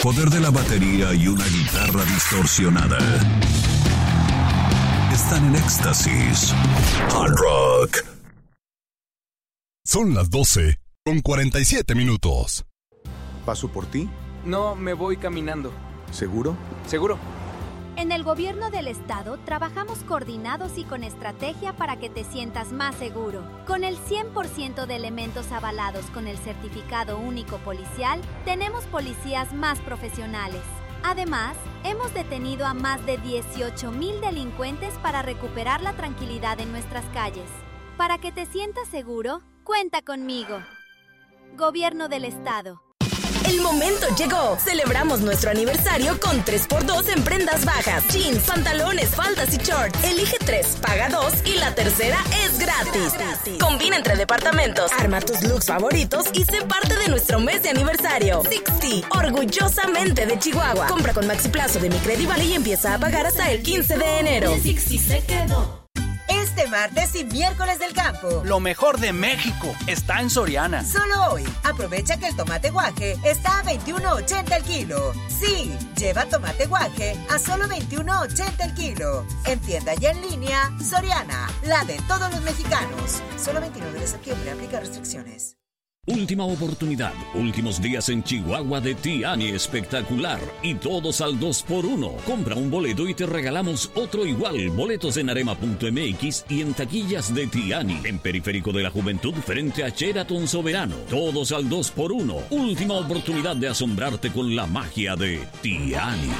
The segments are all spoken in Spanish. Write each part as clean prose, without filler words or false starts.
poder de la batería y una guitarra distorsionada están en éxtasis. Hard Rock. Son las 12:47. ¿Paso por ti? No, me voy caminando. ¿Seguro? ¿Seguro? En el gobierno del estado trabajamos coordinados y con estrategia para que te sientas más seguro. Con el 100% de elementos avalados con el certificado único policial, tenemos policías más profesionales. Además, hemos detenido a más de 18,000 delincuentes para recuperar la tranquilidad en nuestras calles. Para que te sientas seguro, cuenta conmigo. Gobierno del Estado. El momento llegó. Celebramos nuestro aniversario con 3x2 en prendas bajas, jeans, pantalones, faldas y shorts. Elige 3, paga 2 y la tercera es gratis. Combina entre departamentos, arma tus looks favoritos y sé parte de nuestro mes de aniversario. 60, orgullosamente de Chihuahua. Compra con Maxi Plazo de Mi Credival y empieza a pagar hasta el 15 de enero. 60 se quedó. Este martes y miércoles del campo. Lo mejor de México está en Soriana. Solo hoy, aprovecha que el tomate guaje está a $21.80 el kilo. Sí, lleva tomate guaje a solo $21.80 el kilo. En tienda y en línea, Soriana, la de todos los mexicanos. Solo 29 de septiembre, aplica restricciones. Última oportunidad, últimos días en Chihuahua de Tiani Espectacular y todos al 2x1. Compra un boleto y te regalamos otro igual. Boletos en arema.mx y en taquillas de Tiani, en Periférico de la Juventud frente a Sheraton Soberano. Todos al 2x1. Última oportunidad de asombrarte con la magia de Tiani.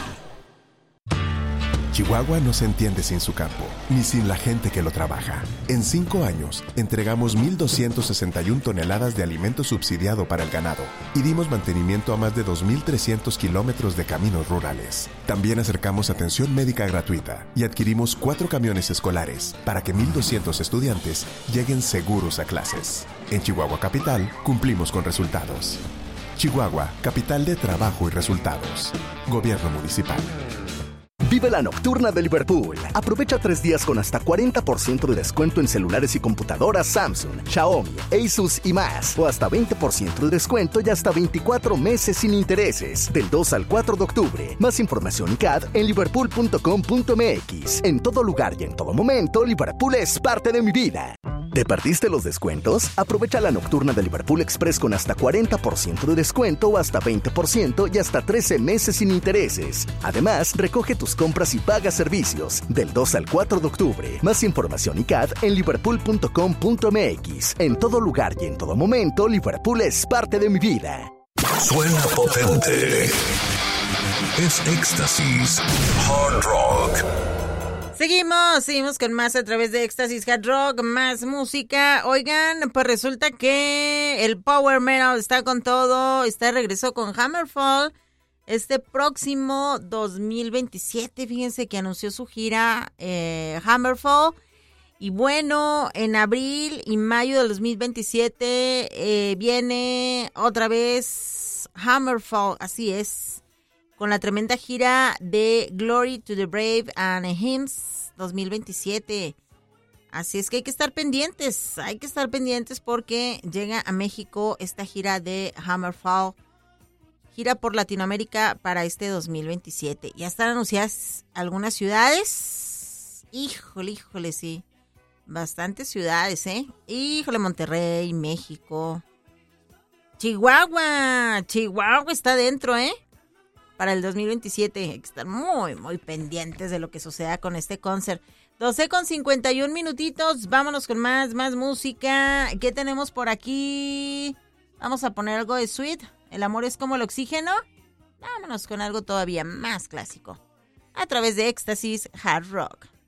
Chihuahua no se entiende sin su campo, ni sin la gente que lo trabaja. En 5 años, entregamos 1,261 toneladas de alimento subsidiado para el ganado y dimos mantenimiento a más de 2,300 kilómetros de caminos rurales. También acercamos atención médica gratuita y adquirimos 4 camiones escolares para que 1,200 estudiantes lleguen seguros a clases. En Chihuahua Capital, cumplimos con resultados. Chihuahua, capital de trabajo y resultados. Gobierno municipal. Vive la nocturna de Liverpool. Aprovecha 3 días con hasta 40% de descuento en celulares y computadoras Samsung, Xiaomi, Asus y más. O hasta 20% de descuento y hasta 24 meses sin intereses. Del 2 al 4 de octubre. Más información y CAD en liverpool.com.mx. En todo lugar y en todo momento, Liverpool es parte de mi vida. ¿Te perdiste los descuentos? Aprovecha la nocturna de Liverpool Express con hasta 40% de descuento o hasta 20% y hasta 13 meses sin intereses. Además, recoge tus compras y paga servicios. Del 2 al 4 de octubre. Más información y CAD en liverpool.com.mx. En todo lugar y en todo momento, Liverpool es parte de mi vida. Suena potente. Es éxtasis. Hard Rock. Seguimos con más a través de Éxtasis Hard Rock, más música. Oigan, pues resulta que el Power Metal está con todo, está de regreso con Hammerfall este próximo 2027. Fíjense que anunció su gira Hammerfall. Y bueno, en abril y mayo del 2027 viene otra vez Hammerfall, así es, con la tremenda gira de Glory to the Brave and Hymns 2027. Así es que hay que estar pendientes porque llega a México esta gira de Hammerfall, gira por Latinoamérica para este 2027. Ya están anunciadas algunas ciudades. Híjole, sí. Bastantes ciudades, Híjole, Monterrey, México. Chihuahua está dentro, para el 2027. Hay que estar muy, muy pendientes de lo que suceda con este concert. 12:51. Vámonos con más música. ¿Qué tenemos por aquí? Vamos a poner algo de Sweet. El amor es como el oxígeno. Vámonos con algo todavía más clásico. A través de Éxtasis Hard Rock.